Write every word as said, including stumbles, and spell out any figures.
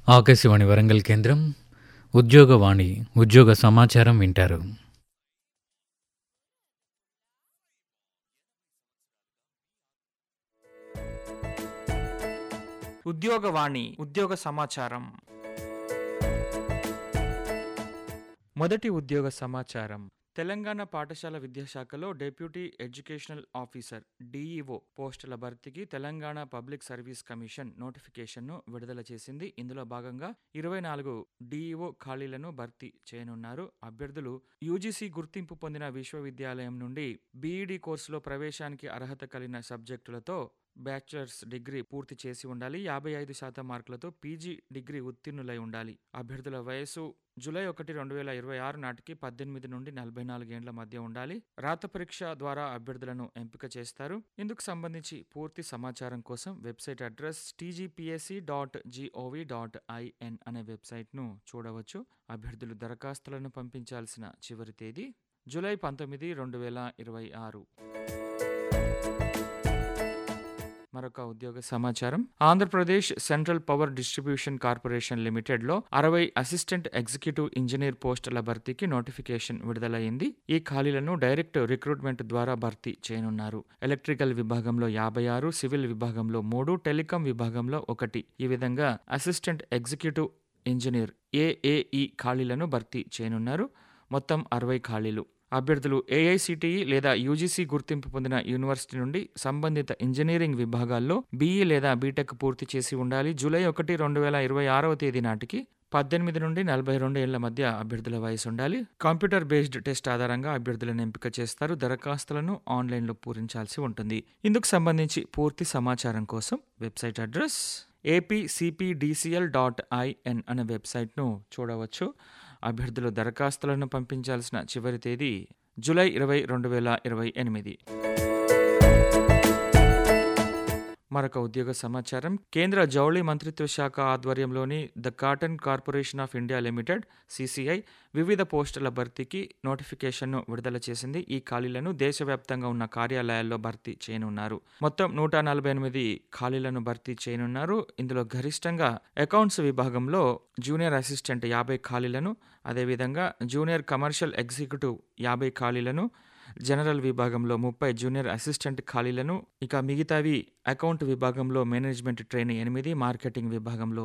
ఆకాశవాణి వరంగల్ కేంద్రం ఉద్యోగవాణి ఉద్యోగ సమాచారం వింటారు. ఉద్యోగవాణి ఉద్యోగ సమాచారం. మొదటి ఉద్యోగ సమాచారం. తెలంగాణ పాఠశాల విద్యాశాఖలో డెప్యూటీ ఎడ్యుకేషనల్ ఆఫీసర్ డిఈఓ పోస్టుల భర్తీకి తెలంగాణ పబ్లిక్ సర్వీస్ కమిషన్ నోటిఫికేషన్ను విడుదల చేసింది. ఇందులో భాగంగా ఇరవై నాలుగు డిఈఓ ఖాళీలను భర్తీ చేయనున్నారు. అభ్యర్థులు యూజీసీ గుర్తింపు పొందిన విశ్వవిద్యాలయం నుండి బీఈడీ కోర్సులో ప్రవేశానికి అర్హత కలిగిన సబ్జెక్టులతో బ్యాచిలర్స్ డిగ్రీ పూర్తి చేసి ఉండాలి. యాభై ఐదు శాతం మార్కులతో పీజీ డిగ్రీ ఉత్తీర్ణులై ఉండాలి. అభ్యర్థుల వయసు జూలై ఒకటి రెండు వేల ఇరవై ఆరు నాటికి పద్దెనిమిది నుండి నలభై నాలుగేండ్ల మధ్య ఉండాలి. రాత పరీక్ష ద్వారా అభ్యర్థులను ఎంపిక చేస్తారు. ఇందుకు సంబంధించి పూర్తి సమాచారం కోసం website address TGPSC dot GOV dot IN అనే వెబ్సైట్ను చూడవచ్చు. అభ్యర్థులు దరఖాస్తులను పంపించాల్సిన చివరి తేదీ జూలై పంతొమ్మిది రెండు వేల ఇరవై ఆరు. మరొక ఉద్యోగ సమాచారం. Andhra Pradesh central power distribution corporation లిమిటెడ్లో అరవై అసిస్టెంట్ ఎగ్జిక్యూటివ్ ఇంజనీర్ పోస్టుల భర్తీకి నోటిఫికేషన్ విడుదలైంది. ఈ ఖాళీలను డైరెక్ట్ రిక్రూట్మెంట్ ద్వారా భర్తీ చేయనున్నారు. ఎలక్ట్రికల్ విభాగంలో యాభై ఆరు, సివిల్ విభాగంలో మూడు, టెలికాం విభాగంలో ఒకటి. ఈ విధంగా అసిస్టెంట్ ఎగ్జిక్యూటివ్ ఇంజనీర్ ఏఏఈ ఖాళీలను భర్తీ చేయనున్నారు. మొత్తం అరవై ఖాళీలు. అభ్యర్థులు ఏఐసిటిఈ లేదా యూజీసీ గుర్తింపు పొందిన యూనివర్సిటీ నుండి సంబంధిత ఇంజనీరింగ్ విభాగాల్లో బీఈ లేదా బీటెక్ పూర్తి చేసి ఉండాలి. జూలై ఒకటి రెండు వేల ఇరవై ఆరవ తేదీ నాటికి పద్దెనిమిది నుండి నలభై రెండు ఏళ్ల మధ్య అభ్యర్థుల వయసు ఉండాలి. కంప్యూటర్ బేస్డ్ టెస్ట్ ఆధారంగా అభ్యర్థులను ఎంపిక చేస్తారు. దరఖాస్తులను ఆన్లైన్లో పూరించాల్సి ఉంటుంది. ఇందుకు సంబంధించి పూర్తి సమాచారం కోసం website address APCPDCL dot IN అనే వెబ్సైట్ను చూడవచ్చు. అభ్యర్థులు దరఖాస్తులను పంపించాల్సిన చివరి తేదీ జూలై ఇరవై రెండు వేల ఇరవై ఎనిమిది. మరొక ఉద్యోగ సమాచారం. కేంద్ర జౌళి మంత్రిత్వ శాఖ ఆధ్వర్యంలోని the cotton corporation of India limited CCI వివిధ పోస్టుల భర్తీకి నోటిఫికేషన్ను విడుదల చేసింది. ఈ ఖాళీలను దేశవ్యాప్తంగా ఉన్న కార్యాలయాల్లో భర్తీ చేయనున్నారు. మొత్తం నూట నలభై ఎనిమిది ఖాళీలను భర్తీ చేయనున్నారు. ఇందులో గరిష్టంగా అకౌంట్స్ విభాగంలో జూనియర్ అసిస్టెంట్ యాభై ఖాళీలను, అదేవిధంగా జూనియర్ కమర్షియల్ ఎగ్జిక్యూటివ్ యాభై ఖాళీలను, జనరల్ విభాగంలో ముప్పై జూనియర్ అసిస్టెంట్ ఖాళీలను, ఇక మిగతావి అకౌంట్ విభాగంలో మేనేజ్మెంట్ ట్రైనీ ఎనిమిది, మార్కెటింగ్ విభాగంలో